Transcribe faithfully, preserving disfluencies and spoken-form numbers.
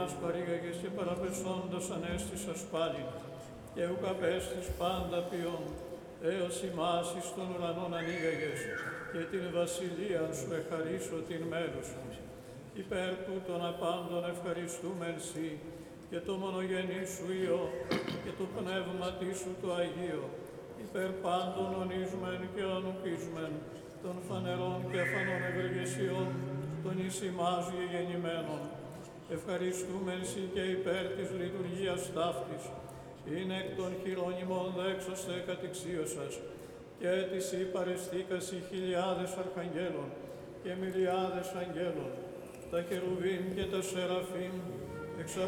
ημάς παρήγαγες και παραπεσόντος ανέστησας πάλιν, και ουκ απέστης πάντα ποιόν, έως ημάς εις των ουρανών ανοίγαγες, και την βασιλείαν σου εχαρίσω την μέρους σου. Υπέρ τούτων απάντων ευχαριστούμεν σοι, και το μονογενή σου Υιό, και το πνεύματι σου το Αγίο, υπέρ πάντων ονείσμεν και ονουπίσμεν, των φανερών και αφανών ευεργεσιών, των εις ημάς γεγεννημένων. Ευχαριστούμεν σοι και υπέρ της λειτουργίας ταύτης, είναι εκ των χειρών ημών δέξαστε κατηξίωσας, και της ή παρεστήκασι χιλιάδες αρχαγγέλων και μιλιάδες αγγέλων, τα χερουβίμ και τα σεραφείμ, εξ